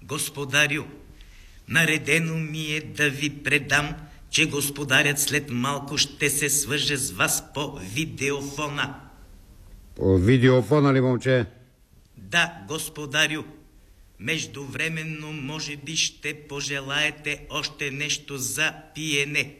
Господарю, наредено ми е да ви предам, че господарят след малко ще се свърже с вас по видеофона. По видеофона ли, момче? Да, господарю. Междувременно, може би, ще пожелаете още нещо за пиене.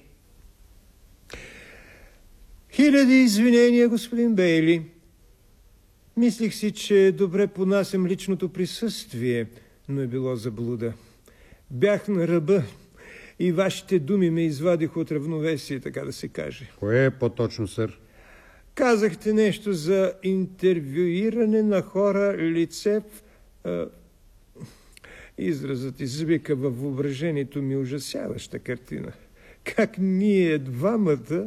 Хиляди извинения, господин Бейли. Мислих си, че добре понасям личното присъствие, но е било заблуда. Бях на ръба и вашите думи ме извадиха от равновесие, така да се каже. Кое е по-точно, сър? Казахте нещо за интервюиране на хора лице в... Изразът извика във въображението ми ужасяваща картина. Как ние двамата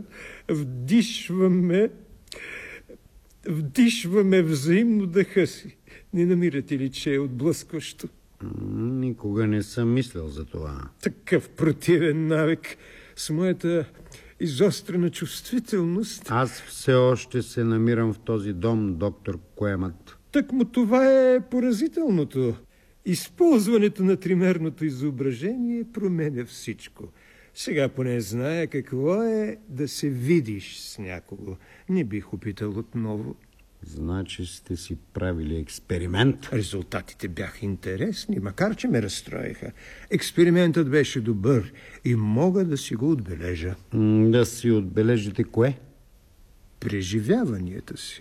вдишваме взаимно дъха си. Не намирате ли, че е отблъскващо? Никога не съм мислил за това. Такъв противен навик с моята изострена чувствителност. Аз все още се намирам в този дом, доктор Куемът. Тъкмо това е поразителното. Използването на тримерното изображение променя всичко. Сега поне зная какво е да се видиш с някого. Не бих опитал отново. Значи сте си правили експеримент? Резултатите бяха интересни, макар че ме разстроиха. Експериментът беше добър и мога да си го отбележа. Да си отбележите кое? Преживяванията си.